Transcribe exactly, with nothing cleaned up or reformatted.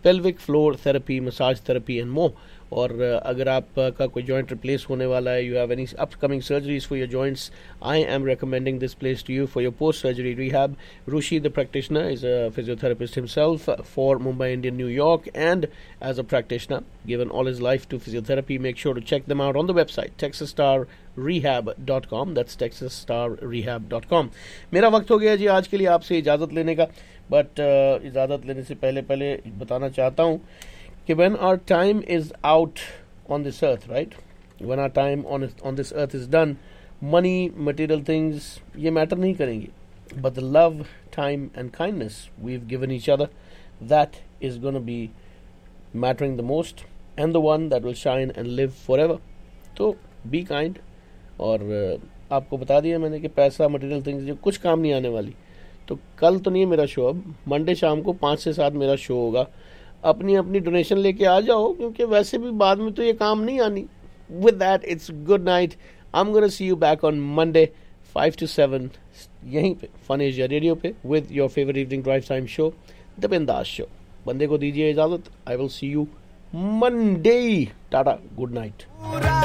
pelvic floor therapy, massage therapy and more. और अगर आपका कोई जॉइंट रिप्लेस होने वाला है, you have any upcoming surgeries for your joints, I am recommending this place to you for your post surgery rehab. Rushi, the practitioner, is a physiotherapist himself for Mumbai, India, New York, and as a practitioner, given all his life to physiotherapy. Make sure to check them out on the website texas star rehab dot com. That's texas star rehab dot com. मेरा वक्त हो गया जी आज के लिए आपसे इजाज़त लेने का, बट uh, इजाज़त लेने से पहले पहले बताना चाहता हूँ कि when our time is out on this earth, right? When our time on on this earth is done, money, material things, ये matter नहीं करेंगे. But the love, time and kindness we've given each other, that is going to be mattering the most and the one that will shine and live forever. तो be kind. और uh, आपको बता दिया मैंने कि पैसा, material things जो कुछ काम नहीं आने वाली. तो कल तो नहीं है मेरा शो, अब मंडे शाम को पाँच से सात मेरा शो होगा. अपनी अपनी डोनेशन लेके आ जाओ, क्योंकि वैसे भी बाद में तो ये काम नहीं आनी. With that it's good night. I am gonna see you back on Monday five to seven यहीं पे फन एशिया रेडियो पे with your favourite evening drive time show the बिंदास शो. बंदे को दीजिए इजाजत. I will see you Monday. Tata, good night.